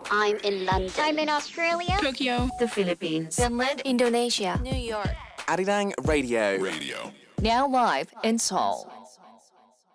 I'm in London. I'm in Australia. Tokyo. The Philippines. Finland, Indonesia, New York. Arirang Radio. Radio. now live in Seoul.